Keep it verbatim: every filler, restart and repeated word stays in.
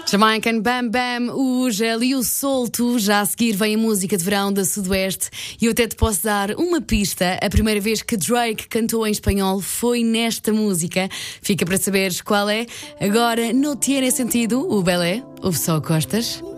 Jamaican Bam Bam, o Gel e o Solto. Já a seguir vem a música de verão da Sudoeste. E eu até te posso dar uma pista. A primeira vez que Drake cantou em espanhol foi nesta música. Fica para saberes qual é. Agora, no Tiene Sentido, o Belé, ouve só Costas.